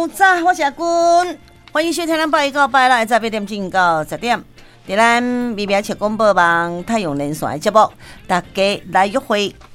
早，我是阿君，欢迎收听咱8月到8日早8点钟到10点，在咱微微切广播网太阳连线的节目，大家来约会。